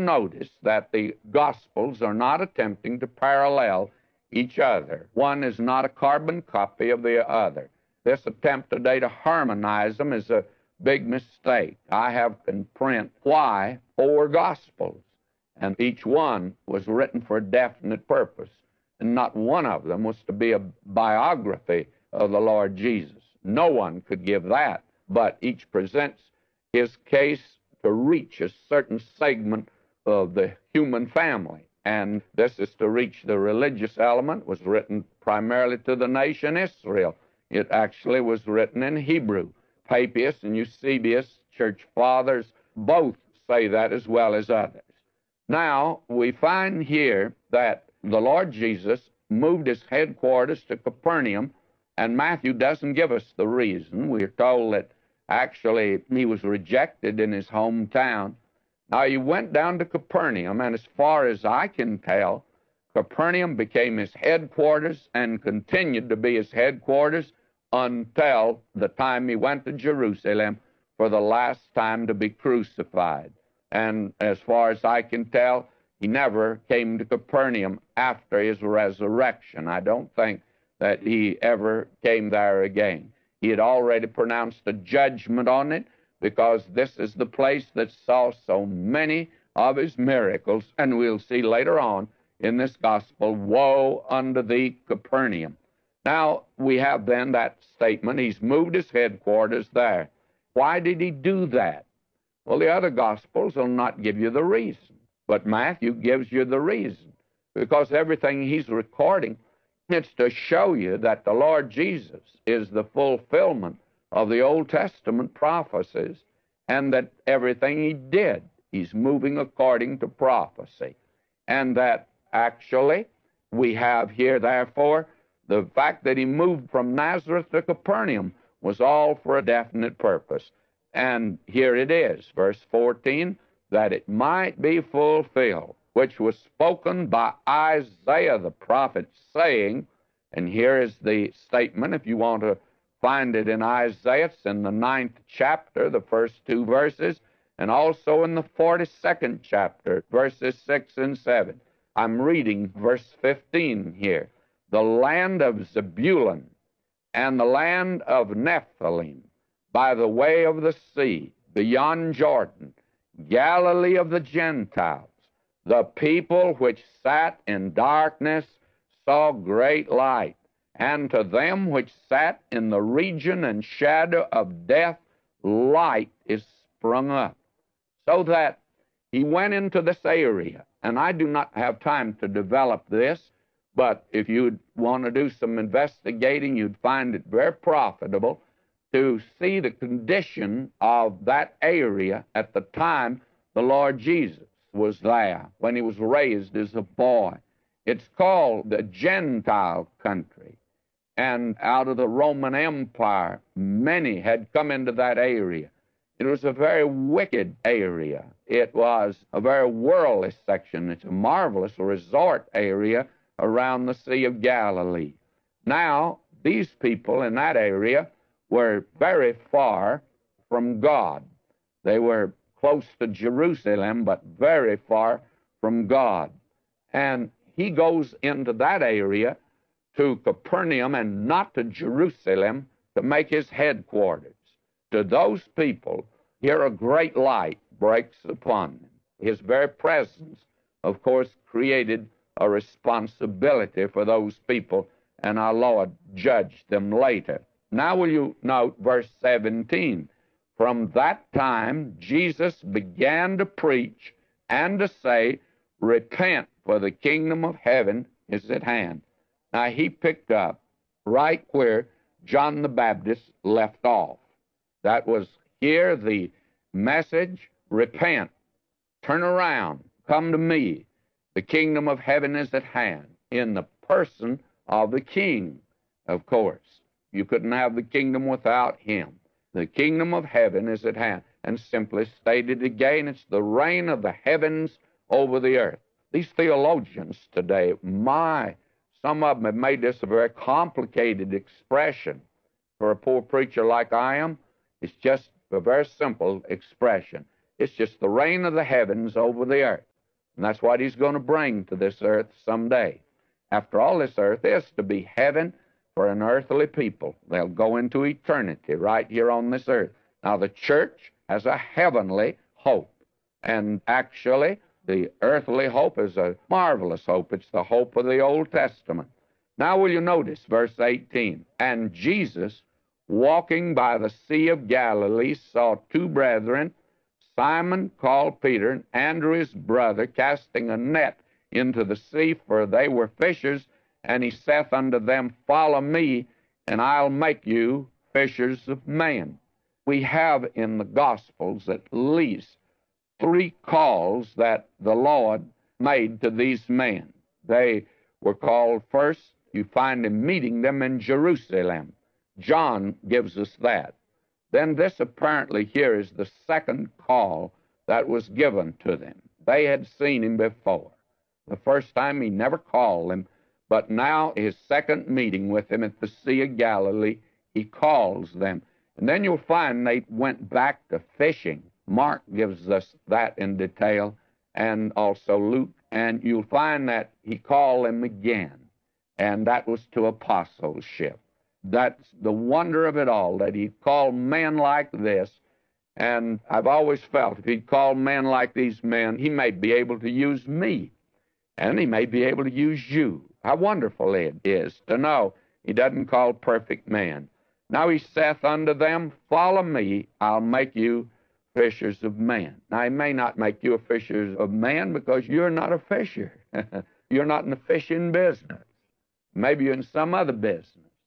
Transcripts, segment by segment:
notice that the Gospels are not attempting to parallel each other. One is not a carbon copy of the other. This attempt today to harmonize them is a big mistake. I have in print why 4 Gospels, and each one was written for a definite purpose, and not one of them was to be a biography of the Lord Jesus. No one could give that, but each presents his case to reach a certain segment of the human family. And this is to reach the religious element. It was written primarily to the nation Israel. It actually was written in Hebrew. Papias and Eusebius, church fathers, both say that as well as others. Now, we find here that the Lord Jesus moved his headquarters to Capernaum, and Matthew doesn't give us the reason. We're told that actually he was rejected in his hometown. Now, he went down to Capernaum, and as far as I can tell, Capernaum became his headquarters and continued to be his headquarters until the time he went to Jerusalem for the last time to be crucified. And as far as I can tell, he never came to Capernaum after his resurrection. I don't think that he ever came there again. He had already pronounced a judgment on it, because this is the place that saw so many of his miracles. And we'll see later on in this gospel, woe unto thee, Capernaum. Now, we have then that statement. He's moved his headquarters there. Why did he do that? Well, the other gospels will not give you the reason, but Matthew gives you the reason, because everything he's recording, it's to show you that the Lord Jesus is the fulfillment of the Old Testament prophecies, and that everything he did, he's moving according to prophecy. And that actually we have here, therefore, the fact that he moved from Nazareth to Capernaum was all for a definite purpose. And here it is, verse 14, that it might be fulfilled, which was spoken by Isaiah the prophet, saying, and here is the statement, if you want to find it in Isaiah, it's in the 9th chapter, the first 2 verses, and also in the 42nd chapter, verses 6 and 7. I'm reading verse 15 here. The land of Zebulun and the land of Nephthalim, by the way of the sea, beyond Jordan, Galilee of the Gentiles, the people which sat in darkness saw great light. And to them which sat in the region and shadow of death, light is sprung up. So that he went into this area, and I do not have time to develop this, but if you'd want to do some investigating, you'd find it very profitable to see the condition of that area at the time the Lord Jesus was there, when he was raised as a boy. It's called the Gentile country. And out of the Roman Empire, many had come into that area. It was a very wicked area. It was a very worldly section. It's a marvelous resort area around the Sea of Galilee. Now, these people in that area were very far from God. They were close to Jerusalem, but very far from God. And he goes into that area to Capernaum and not to Jerusalem to make his headquarters. To those people, here a great light breaks upon them. His very presence, of course, created a responsibility for those people, and our Lord judged them later. Now will you note verse 17. From that time, Jesus began to preach and to say, repent, for the kingdom of heaven is at hand. Now, he picked up right where John the Baptist left off. That was here the message, repent, turn around, come to me. The kingdom of heaven is at hand, in the person of the king, of course. You couldn't have the kingdom without him. The kingdom of heaven is at hand. And simply stated again, it's the reign of the heavens over the earth. These theologians today, some of them have made this a very complicated expression. For a poor preacher like I am, it's just a very simple expression. It's just the reign of the heavens over the earth. And that's what he's going to bring to this earth someday. After all, this earth is to be heaven for an earthly people. They'll go into eternity right here on this earth. Now, the church has a heavenly hope. And actually, the earthly hope is a marvelous hope. It's the hope of the Old Testament. Now, will you notice verse 18? And Jesus, walking by the Sea of Galilee, saw two brethren, Simon called Peter, and Andrew his brother, casting a net into the sea, for they were fishers. And he saith unto them, Follow me, and I'll make you fishers of men. We have in the Gospels at least 3 calls that the Lord made to these men. They were called first. You find him meeting them in Jerusalem. John gives us that. Then this apparently here is the second call that was given to them. They had seen him before. The first time he never called them, but now his second meeting with him at the Sea of Galilee, he calls them. And then you'll find they went back to fishing. Mark gives us that in detail, and also Luke. And you'll find that he called them again, and that was to apostleship. That's the wonder of it all, that he'd call men like this. And I've always felt if he'd call men like these men, he may be able to use me, and he may be able to use you. How wonderful it is to know he doesn't call perfect men. Now he saith unto them, Follow me, I'll make you fishers of men. Now he may not make you a fisher of men because you're not a fisher. You're not in the fishing business. Maybe you're in some other business.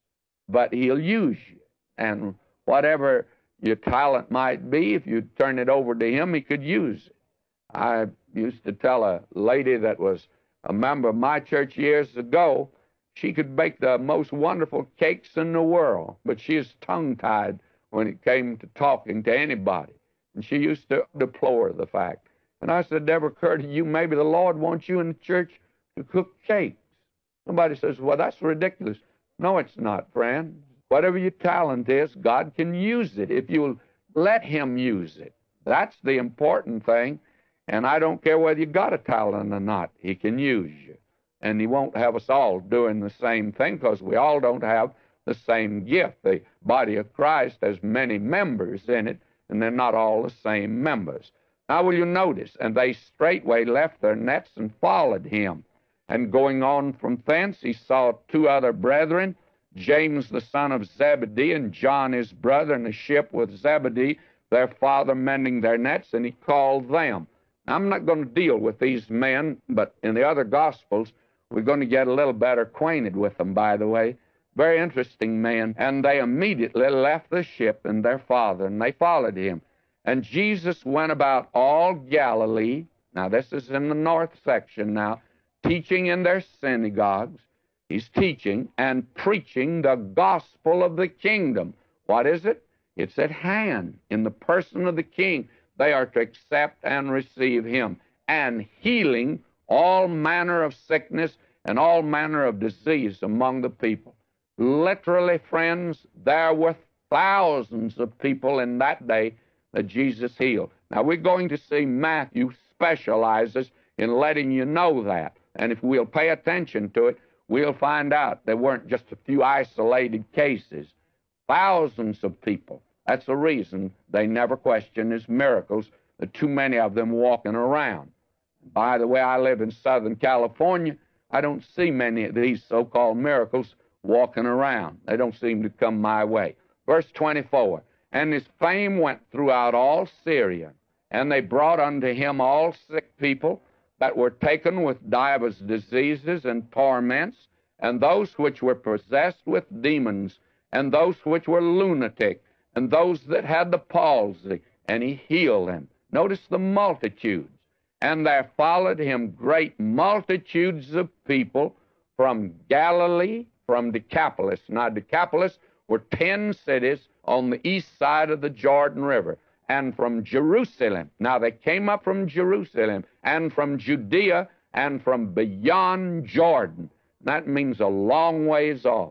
But he'll use you. And whatever your talent might be, if you turn it over to him, he could use it. I used to tell a lady that was a member of my church years ago, she could bake the most wonderful cakes in the world, but she is tongue-tied when it came to talking to anybody. And she used to deplore the fact. And I said, never occurred to you, maybe the Lord wants you in the church to cook cakes. Somebody says, well, that's ridiculous. No, it's not, friend. Whatever your talent is, God can use it if you'll let him use it. That's the important thing. And I don't care whether you got a talent or not. He can use you. And he won't have us all doing the same thing because we all don't have the same gift. The body of Christ has many members in it, and they're not all the same members. Now will you notice, and they straightway left their nets and followed him. And going on from thence, he saw 2 other brethren, James the son of Zebedee, and John his brother, in a ship with Zebedee, their father, mending their nets, and he called them. Now, I'm not going to deal with these men, but in the other Gospels, we're going to get a little better acquainted with them, by the way. Very interesting men. And they immediately left the ship and their father, and they followed him. And Jesus went about all Galilee. Now, this is in the north section now, teaching in their synagogues. He's teaching and preaching the gospel of the kingdom. What is it? It's at hand in the person of the king. They are to accept and receive him, and healing all manner of sickness and all manner of disease among the people. Literally, friends, there were thousands of people in that day that Jesus healed. Now, we're going to see Matthew specializes in letting you know that. And if we'll pay attention to it, we'll find out there weren't just a few isolated cases. Thousands of people. That's the reason they never question his miracles. There are too many of them walking around. By the way, I live in Southern California. I don't see many of these so-called miracles walking around. They don't seem to come my way. Verse 24, and his fame went throughout all Syria, and they brought unto him all sick people that were taken with divers diseases and torments, and those which were possessed with demons, and those which were lunatic, and those that had the palsy, and he healed them. Notice the multitudes. And there followed him great multitudes of people from Galilee, from Decapolis. Now, Decapolis were 10 cities on the east side of the Jordan River, and from Jerusalem. Now, they came up from Jerusalem, and from Judea, and from beyond Jordan. That means a long ways off.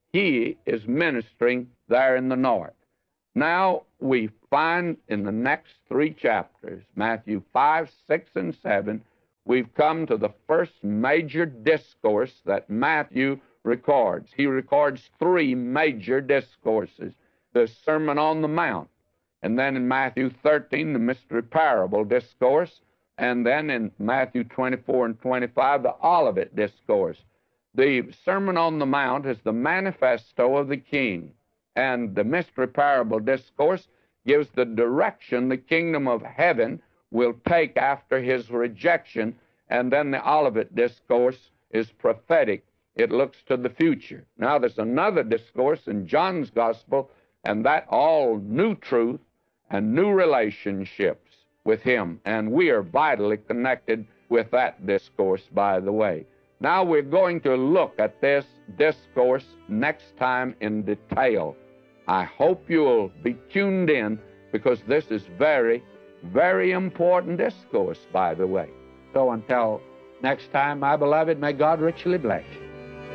He is ministering there in the north. Now, we find in the next 3 chapters, Matthew 5, 6, and 7, we've come to the first major discourse that Matthew records. He records three major discourses: the Sermon on the Mount, and then in Matthew 13, the mystery parable discourse, and then in Matthew 24 and 25, the Olivet discourse. The Sermon on the Mount is the manifesto of the King, and the mystery parable discourse gives the direction the kingdom of heaven will take after his rejection, and then the Olivet discourse is prophetic. It looks to the future. Now, there's another discourse in John's Gospel, and that all new truth and new relationships with him, and we are vitally connected with that discourse, by the way. Now we're going to look at this discourse next time in detail. I hope you'll be tuned in, because this is very, very important discourse, by the way. So until next time, my beloved, may God richly bless you.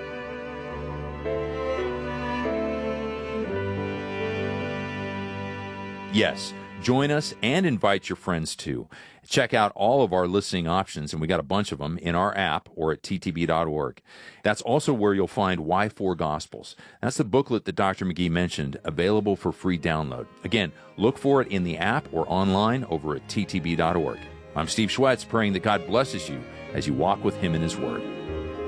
Yes, join us and invite your friends too. Check out all of our listening options, and we got a bunch of them, in our app or at ttb.org. That's also where you'll find Why Four Gospels. That's the booklet that Dr. McGee mentioned, available for free download. Again, look for it in the app or online over at ttb.org. I'm Steve Schwetz, praying that God blesses you as you walk with him in his Word.